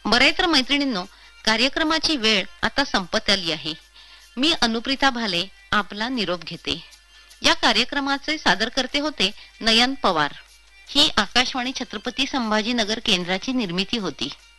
बरे तर मैत्रिणींनो, कार्यक्रमाची वेळ आता संपत आली आहे. मी अनुप्रिता भाले आपला निरोप घेते. या कार्यक्रमाचे सादर करते होते नयन पवार. ही आकाशवाणी छत्रपती संभाजीनगर केंद्राची निर्मिती होती.